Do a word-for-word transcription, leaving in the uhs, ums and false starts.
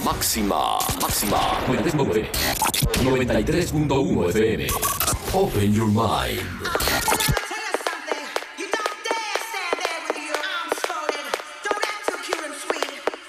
Máxima, máxima. noventa y tres punto uno F M. Open your mind.